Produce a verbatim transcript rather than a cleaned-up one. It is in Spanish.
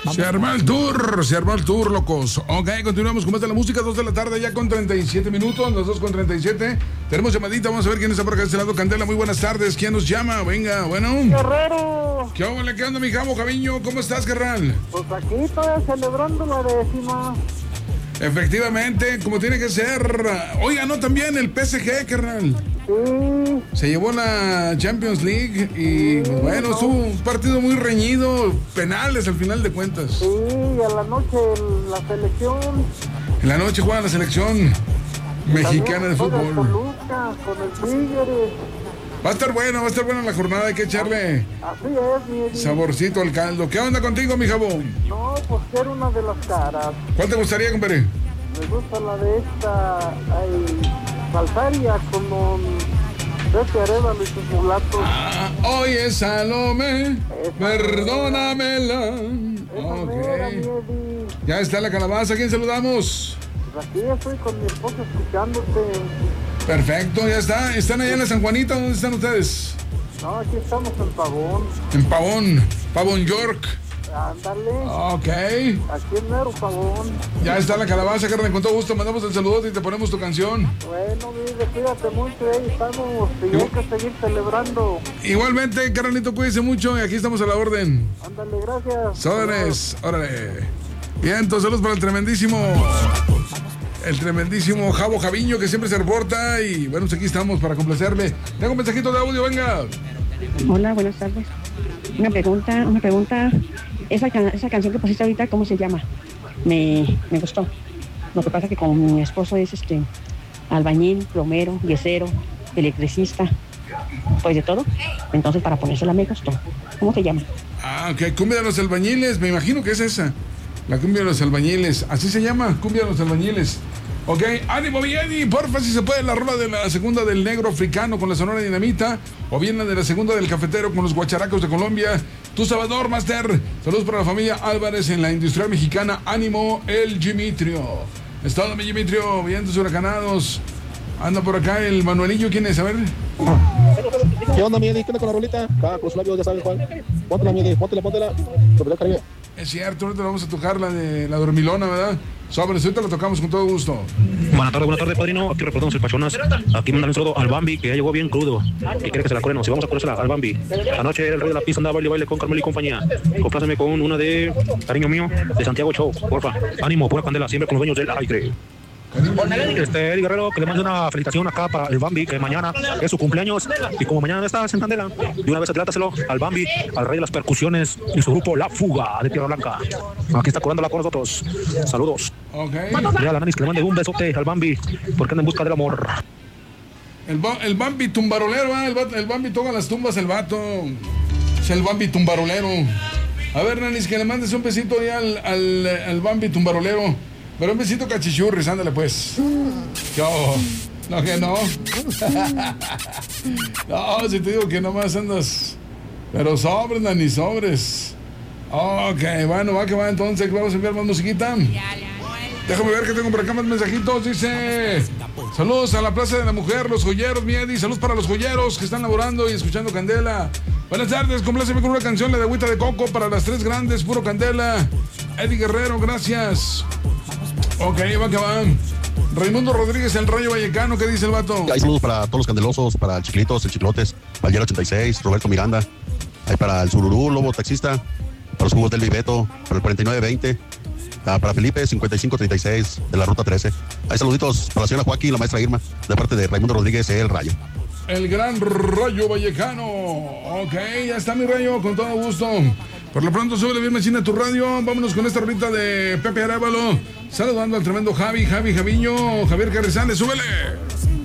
Se armó el tour, se armó el tour, locos. Ok, continuamos con más de la música, dos de la tarde ya con treinta y siete minutos, las dos con treinta y siete. Tenemos llamadita, vamos a ver quién está por acá de este lado. Candela, muy buenas tardes, ¿quién nos llama? Venga, bueno. Guerrero. ¿Qué onda, qué onda, mi Javo Javiño? ¿Cómo estás, carnal? Pues aquí todavía celebrando la décima. Efectivamente, como tiene que ser. Oiga, no, también el P S G, carnal. Sí. Se llevó la Champions League y sí, bueno, no. Estuvo un partido muy reñido, penales al final de cuentas. Sí, y a la noche la selección. En la noche juega la selección mexicana de fútbol. Con Lucas, con el Tigres. Va a estar bueno, va a estar buena la jornada, hay que echarle Así es, mi Eddie. Saborcito al caldo. ¿Qué onda contigo, mi jabón? No, pues quiero una de las caras. ¿Cuál te gustaría, compadre? Me gusta la de esta, ay, Salsaria con Pepe Arevalo y sus mulatos. Ah, oye, Salome, esa perdónamela. Ok. Mera, ya está la calabaza, ¿a quién saludamos? Pues aquí estoy con mi esposa escuchándote. Perfecto, ya está. ¿Están allá en la San Juanita? ¿Dónde están ustedes? No, aquí estamos en Pavón. En Pavón, Pavón York. Ándale. Ok. Aquí en Mero Pavón. Ya está la calabaza, carnal, con todo gusto. Mandamos el saludo y te ponemos tu canción. Bueno, mire, cuídate mucho, ahí estamos. Y hay que seguir celebrando. Igualmente, carnalito, cuídese mucho y aquí estamos a la orden. Ándale, gracias. Órales, órale. Bien, entonces saludos para el tremendísimo... El tremendísimo Javo Javiño, que siempre se reporta. Y bueno, pues aquí estamos para complacerle. Tengo un mensajito de audio, venga. Hola, buenas tardes. Una pregunta, una pregunta. Esa, esa canción que pusiste ahorita, ¿cómo se llama? Me, me gustó. Lo que pasa es que como mi esposo es este albañil, plomero, yesero, electricista, pues de todo. Entonces para ponérsela me gustó. ¿Cómo se llama? Ah, ok, Cumbia de los Albañiles, me imagino que es esa. La Cumbia de los Albañiles, así se llama, Cumbia de los Albañiles. Ok, ánimo, Eddie, porfa, si se puede, la rola de la segunda del Negro Africano con la Sonora Dinamita, o bien la de la segunda del Cafetero con los Guacharacos de Colombia. Tu Salvador, Master. Saludos para la familia Álvarez en la Industrial Mexicana. Ánimo, el Dimitrio. Estado mi Dimitrio, vientos huracanados. Anda por acá el Manuelillo, ¿quién es? A ver. ¿Qué onda, mi Eddie? ¿Qué onda con la rolita? Acá con los labios, ya sabes cuál. Póntela, mi Eddie, póntela, póntela. Es cierto, ahorita vamos a tocar la de la dormilona, ¿verdad? Sobres, ahorita la tocamos con todo gusto. Buenas tardes, buenas tardes, padrino. Aquí reportamos el Pachonas. Aquí mandan un saludo al Bambi, que ya llegó bien crudo. Que quiere que se la curen. Si vamos a ponérsela al Bambi. Anoche era el rey de la pista, andaba baile, baile con Carmelo y compañía. Compláceme con una de cariño mío, de Santiago Show, porfa. Ánimo, pura candela, siempre con los dueños del aire. Este Eddie Guerrero, que le mande una felicitación acá para el Bambi, que mañana es su cumpleaños. Y como mañana estás en Candela, de una vez atlátaselo al Bambi, al rey de las percusiones y su grupo La Fuga de Tierra Blanca. Aquí está curándola con nosotros. Saludos. Okay. Ya la nanis que le mande un besote al Bambi, porque anda en busca del amor. El, el Bambi tumbarolero, ¿eh? el, el Bambi toca las tumbas, el vato. Es el Bambi tumbarolero. A ver, nanis, que le mandes un besito ahí al, al, al Bambi tumbarolero. Pero un besito cachichurris, ándale pues. Yo, no, que no. No, si te digo que nomás andas. Pero sobres, Nani, sobres. Ok, bueno, va que va entonces. Vamos a enviar más musiquita. Déjame ver que tengo por acá más mensajitos. Dice: saludos a la Plaza de la Mujer, los joyeros, mi Eddie. Saludos para los joyeros que están laborando y escuchando Candela. Buenas tardes, compláceme con una canción, la de Agüita de Coco para las tres grandes, puro Candela. Eddie Guerrero, gracias. Ok, va que va. Raimundo Rodríguez, el Rayo Vallecano, ¿qué dice el vato? Hay saludos para todos los candelosos, para el Chiquilitos, el Chiclotes, para el ochenta y seis, Roberto Miranda. Hay para el Sururú, Lobo Taxista, para los jugos del Viveto, para el cuarenta y nueve veinte, para Felipe cincuenta y cinco treinta y seis de la Ruta trece. Hay saluditos para la señora Joaquín y la maestra Irma, de parte de Raimundo Rodríguez, el Rayo. El gran Rayo Vallecano. Ok, ya está mi Rayo, con todo gusto. Por lo pronto, súbele bien machina a tu radio. Vámonos con esta rolita de Pepe Arevalo. Saludando al tremendo Javi, Javi Javiño, Javier Carrizales, súbele.